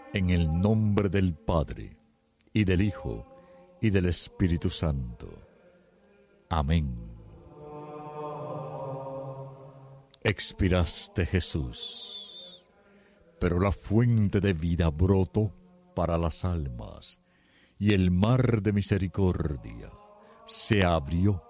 En el nombre del Padre, y del Hijo, y del Espíritu Santo. Amén. Expiraste, Jesús, pero la fuente de vida brotó para las almas, y el mar de misericordia se abrió